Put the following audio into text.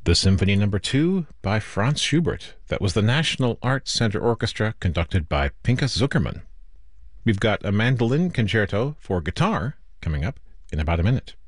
The Symphony Number 2 by Franz Schubert. That was the National Arts Center Orchestra conducted by Pinchas Zuckerman. We've got a mandolin concerto for guitar coming up in about a minute.